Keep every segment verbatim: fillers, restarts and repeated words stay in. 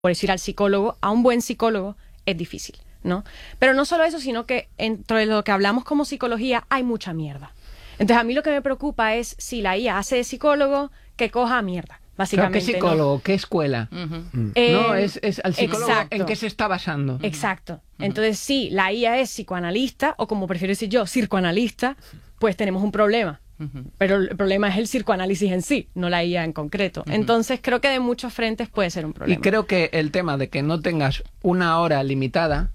por decir al psicólogo, a un buen psicólogo, es difícil, ¿no? Pero no solo eso, sino que dentro de lo que hablamos como psicología hay mucha mierda. Entonces a mí lo que me preocupa es si la I A hace de psicólogo, que coja mierda, básicamente. ¿Pero qué psicólogo? ¿No? ¿Qué escuela? Uh-huh. Eh, no, es, es al psicólogo exacto. ¿En qué se está basando? Exacto. Uh-huh. Entonces sí, la I A es psicoanalista, o como prefiero decir yo, circoanalista, pues tenemos un problema. Uh-huh. Pero el problema es el psicoanálisis en sí, no la I A en concreto. Uh-huh. Entonces creo que de muchos frentes puede ser un problema. Y creo que el tema de que no tengas una hora limitada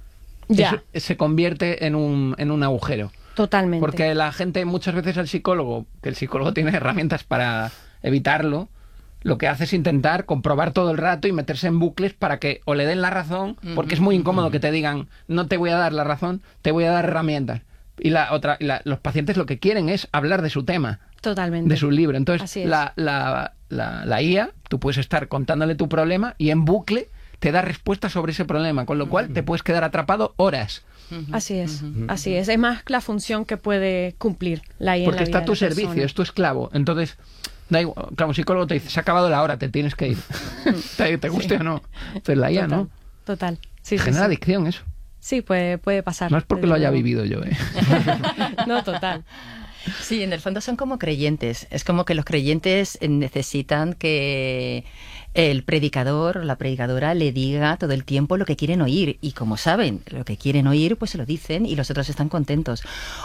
ya. Eso, se convierte en un, en un agujero. Totalmente. Porque la gente muchas veces al psicólogo, que el psicólogo tiene herramientas para evitarlo, lo que hace es intentar comprobar todo el rato y meterse en bucles para que o le den la razón, porque es muy incómodo que te digan, no te voy a dar la razón, te voy a dar herramientas. Y la otra, la, los pacientes lo que quieren es hablar de su tema. Totalmente. De su libro. Entonces, la, la, la, la I A, tú puedes estar contándole tu problema y en bucle te da respuestas sobre ese problema, con lo cual uh-huh. te puedes quedar atrapado horas. Uh-huh. Así es, uh-huh. así es. Es más la función que puede cumplir la I A. Porque en la está a tu servicio, persona. Es tu esclavo. Entonces, da igual, claro, un psicólogo te dice, se ha acabado la hora, te tienes que ir. te, te guste sí. o no. Entonces la I A, total, ¿no? Total. Sí, genera sí, adicción eso. Sí, puede, puede pasar. No es porque lo haya vivido yo, ¿eh? No, total. Sí, en el fondo son como creyentes. Es como que los creyentes necesitan que el predicador o la predicadora le diga todo el tiempo lo que quieren oír. Y como saben lo que quieren oír, pues se lo dicen y los otros están contentos.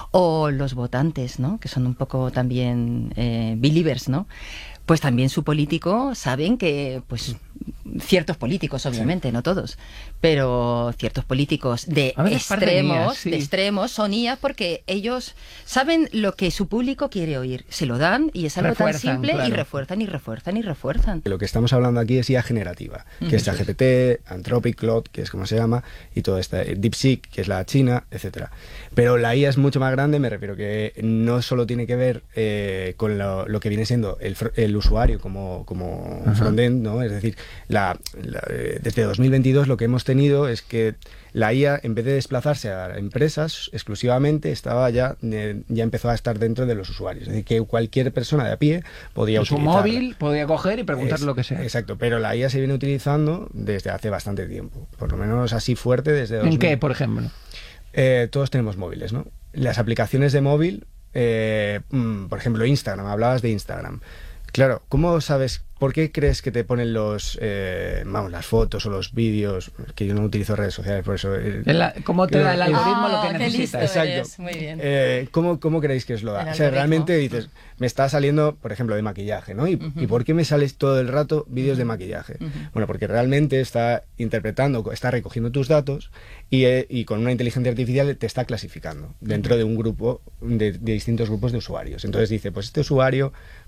O los votantes, ¿no? Que son un poco también eh, believers, ¿no? Pues también su político saben que, pues, ciertos políticos, obviamente, sí. no todos, pero ciertos políticos de extremos, sí. de extremos son I A porque ellos saben lo que su público quiere oír, se lo dan y es algo refuerzan, tan simple claro. y refuerzan y refuerzan y refuerzan. Lo que estamos hablando aquí es I A generativa, que uh-huh. es ChatGPT, Anthropic, Claude, que es como se llama, y todo esto, DeepSeek, que es la china, etcétera. Pero la I A es mucho más grande, me refiero que no solo tiene que ver eh, con lo, lo que viene siendo el, el usuario como, como uh-huh. frontend, ¿no? Es decir, la, la, desde dos mil veintidós lo que hemos tenido es que la I A, en vez de desplazarse a empresas exclusivamente, estaba ya, eh, ya empezó a estar dentro de los usuarios. Es decir, que cualquier persona de a pie podía utilizar. Su móvil podía coger y preguntar es, lo que sea. Exacto, pero la I A se viene utilizando desde hace bastante tiempo. Por lo menos así fuerte desde... ¿En qué, por ejemplo? Eh, todos tenemos móviles, ¿no? Las aplicaciones de móvil, eh, mm, por ejemplo, Instagram, hablabas de Instagram. Claro, ¿cómo sabes, por qué crees que te ponen los, eh, vamos, las fotos o los vídeos? Que yo no utilizo redes sociales, por eso... Eh, la, ¿Cómo te da el algoritmo oh, lo que necesitas? Exacto. Eres. Muy bien. Eh, ¿cómo, ¿Cómo creéis que os lo da? O sea, realmente dices, me está saliendo, por ejemplo, de maquillaje, ¿no? ¿Y, uh-huh. ¿y por qué me sales todo el rato vídeos uh-huh. de maquillaje? Uh-huh. Bueno, porque realmente está interpretando, está recogiendo tus datos y, eh, y con una inteligencia artificial te está clasificando dentro uh-huh. de un grupo, de, de distintos grupos de usuarios. Entonces dice, pues este usuario...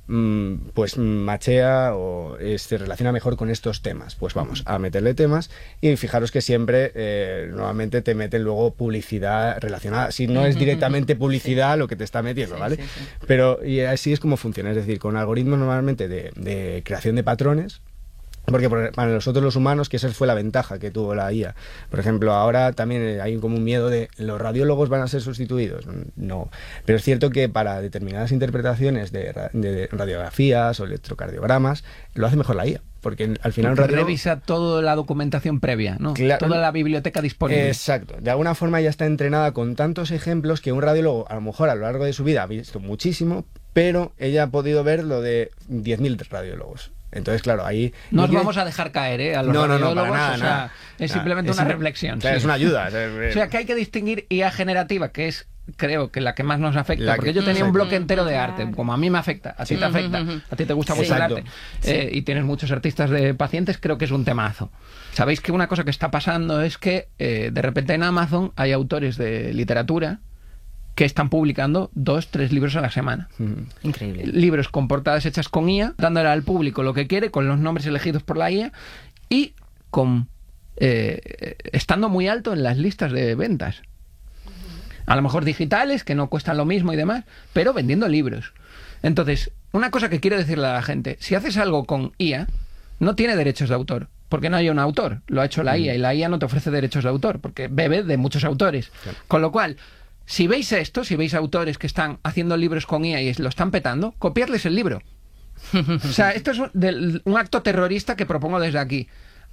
pues machea o eh, se relaciona mejor con estos temas, pues vamos a meterle temas y fijaros que siempre eh, normalmente te meten luego publicidad relacionada, si no es directamente publicidad sí. lo que te está metiendo, sí, ¿vale? Sí, sí. Pero y así es como funciona, es decir, con algoritmos normalmente de, de creación de patrones. Porque para nosotros los humanos, que esa fue la ventaja que tuvo la I A. Por ejemplo, ahora también hay como un miedo de ¿los radiólogos van a ser sustituidos? No. Pero es cierto que para determinadas interpretaciones de, de radiografías o electrocardiogramas, lo hace mejor la I A. Porque al final un radiólogo revisa toda la documentación previa, ¿no? Claro, toda la biblioteca disponible. Exacto. De alguna forma ya está entrenada con tantos ejemplos que un radiólogo, a lo mejor a lo largo de su vida ha visto muchísimo, pero ella ha podido ver lo de diez mil radiólogos. Entonces, claro, ahí... No os vamos a dejar caer, ¿eh? A los no, no, no, radiólogos, para nada, o sea, nada. Es simplemente es una una, reflexión. Claro, sí. Es una ayuda. O sea, que hay que distinguir I A generativa, que es, creo, que la que más nos afecta. La porque que, yo tenía exacto. un bloque entero de arte, como a mí me afecta, a ti te afecta, a ti te gusta sí. mucho Exacto. el arte, eh, y tienes muchos artistas de pacientes, creo que es un temazo. Sabéis que una cosa que está pasando es que eh, de repente en Amazon hay autores de literatura que están publicando dos, tres libros a la semana. Mm, increíble. Libros con portadas hechas con I A, dándole al público lo que quiere, con los nombres elegidos por la I A y con eh, estando muy alto en las listas de ventas. A lo mejor digitales, que no cuestan lo mismo y demás, pero vendiendo libros. Entonces, una cosa que quiero decirle a la gente, si haces algo con I A, no tiene derechos de autor. Porque no hay un autor, lo ha hecho la I A, y la I A no te ofrece derechos de autor, porque bebe de muchos autores. Claro. Con lo cual... Si veis esto, si veis autores que están haciendo libros con I A y lo están petando, copiarles el libro. O sea, esto es un, del, un acto terrorista que propongo desde aquí.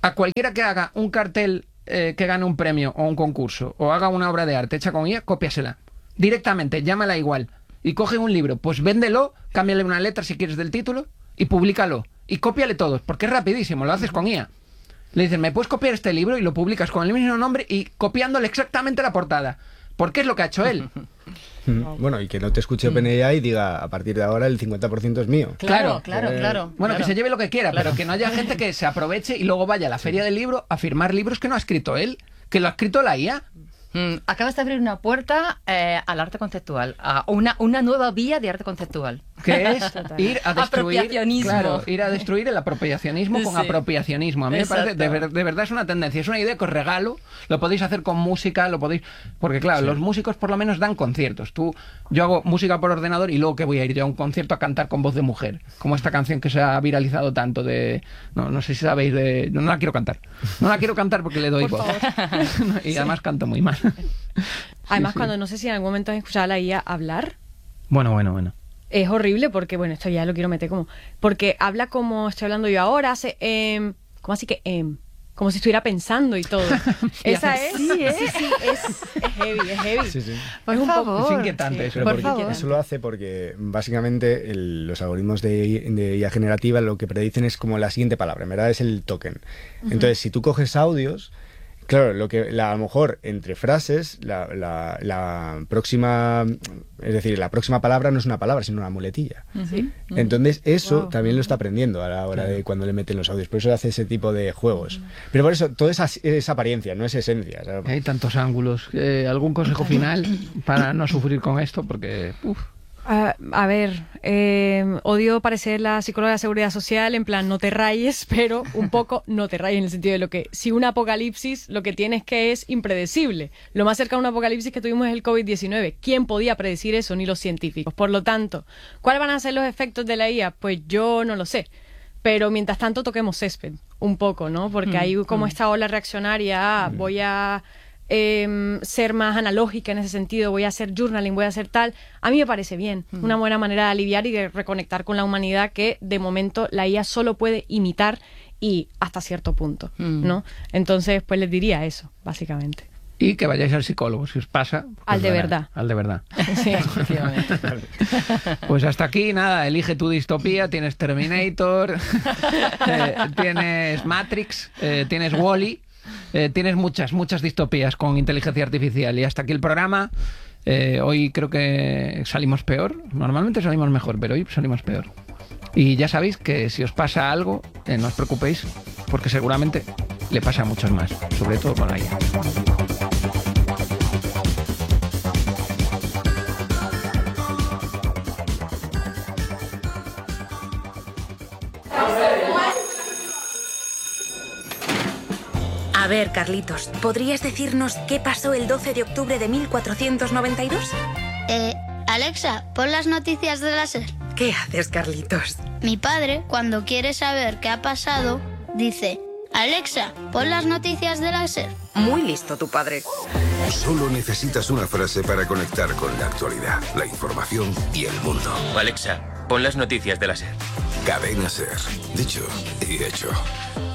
a cualquiera que haga un cartel eh, que gane un premio o un concurso, o haga una obra de arte hecha con I A, cópiasela. Directamente, llámala igual. Y coge un libro, pues véndelo, cámbiale una letra si quieres del título, y públicalo. Y cópiale todos, porque es rapidísimo, lo haces con I A. Le dicen, ¿me puedes copiar este libro? Y lo publicas con el mismo nombre y copiándole exactamente la portada. Porque es lo que ha hecho él. Bueno, y que no te escuche OpenAI y diga, a partir de ahora el cincuenta por ciento es mío. Claro, claro, Eh, claro. Bueno, claro. que se lleve lo que quiera, Claro. pero que no haya gente que se aproveche y luego vaya a la feria del libro a firmar libros que no ha escrito él, que lo ha escrito la I A. Mm, acabas de abrir una puerta eh, al arte conceptual, a una, una nueva vía de arte conceptual. Que es ir a destruir, Apropiacionismo. claro, ir a destruir el apropiacionismo con Sí. apropiacionismo. A mí me parece, de, Exacto. ver- de verdad es una tendencia, es una idea que os regalo, lo podéis hacer con música, lo podéis, porque claro, Sí. los músicos por lo menos dan conciertos. Tú, yo hago música por ordenador y luego que voy a ir yo a un concierto a cantar con voz de mujer, como esta canción que se ha viralizado tanto de, no, no sé si sabéis de, no, no la quiero cantar, no la quiero cantar porque le doy Por voz. favor. Y además canto muy mal. Además, Sí, sí. cuando no sé si en algún momento has escuchado a la I A hablar, Bueno, bueno, bueno. es horrible porque, bueno, esto ya lo quiero meter como... Porque habla como estoy hablando yo ahora, hace... em, ¿cómo así que em? Como si estuviera pensando y todo. Esa es... Sí, es, sí, sí, es, es heavy, es heavy. Sí, sí. Por Es un poco- favor. Es inquietante sí. eso. Pero Por porque favor. eso lo hace porque básicamente el- los algoritmos de, de I A generativa lo que predicen es como la siguiente palabra, en verdad es el token. Entonces, si tú coges audios, claro, lo que la, a lo mejor entre frases, la, la, la próxima, es decir, la próxima palabra no es una palabra, sino una muletilla. Sí. Entonces, eso Wow. también lo está aprendiendo a la hora de cuando le meten los audios. Por eso hace ese tipo de juegos. Pero por eso, todo es, as- es apariencia, no es esencia. O sea, Hay tantos ángulos. Eh, ¿Algún consejo final para no sufrir con esto? Porque, uf, Ah, a ver, eh, odio parecer la psicóloga de la seguridad social, en plan, no te rayes, pero un poco no te rayes en el sentido de lo que, si un apocalipsis, lo que tienes que es impredecible. Lo más cercano a un apocalipsis que tuvimos es el COVID diecinueve. ¿Quién podía predecir eso? Ni los científicos. Por lo tanto, ¿cuáles van a ser los efectos de la I A? Pues yo no lo sé. Pero mientras tanto toquemos césped, un poco, ¿no? Porque hay como esta ola reaccionaria, ah, voy a... eh, ser más analógica en ese sentido, voy a hacer journaling, voy a hacer tal, a mí me parece bien, Mm. una buena manera de aliviar y de reconectar con la humanidad que de momento la I A solo puede imitar y hasta cierto punto, Mm. ¿no? Entonces, pues les diría eso, básicamente. y que vayáis al psicólogo, si os pasa. pues Al de nada, verdad. Al de verdad. Sí. Efectivamente. Pues hasta aquí, nada, elige tu distopía, tienes Terminator, eh, tienes Matrix, eh, tienes Wall-E, eh, tienes muchas, muchas distopías con inteligencia artificial. Y hasta aquí el programa. Eh, hoy creo que salimos peor, normalmente salimos mejor, pero hoy salimos peor. Y ya sabéis que si os pasa algo, eh, no os preocupéis, porque seguramente le pasa a muchos más, sobre todo con la I A. A ver, Carlitos, ¿podrías decirnos qué pasó el doce de octubre de mil cuatrocientos noventa y dos? Eh, Alexa, pon las noticias de la SER. ¿Qué haces, Carlitos? Mi padre, cuando quiere saber qué ha pasado, dice, Alexa, pon las noticias de la SER. Muy listo tu padre. Solo necesitas una frase para conectar con la actualidad, la información y el mundo. Alexa, pon las noticias de la SER. Cadena SER. Dicho y hecho.